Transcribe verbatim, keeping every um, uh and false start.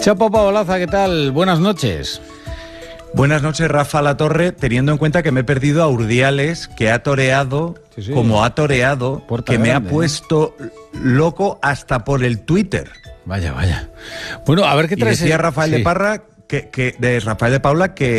Chapo Pabolaza, ¿qué tal? Buenas noches. Buenas noches, Rafa Latorre, teniendo en cuenta que me he perdido a Urdiales, que ha toreado, sí, sí. como ha toreado, Puerta que grande, me ha puesto ¿eh? loco hasta por el Twitter. Vaya, vaya. Bueno, a ver qué traes. Y decía Rafael sí. de Parra, que, que, de Rafael de Paula, que